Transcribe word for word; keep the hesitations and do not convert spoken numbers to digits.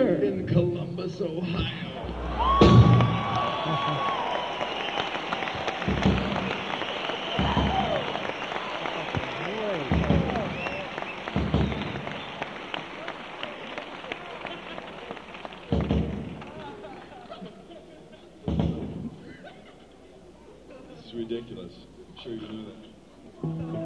here in Columbus, Ohio. It's ridiculous. I'm sure you know that.